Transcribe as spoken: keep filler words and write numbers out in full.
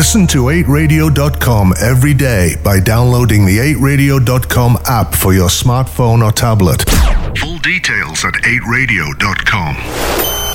Listen to eight radio dot com every day by downloading the eight radio dot com app for your smartphone or tablet. Full details at eight radio dot com.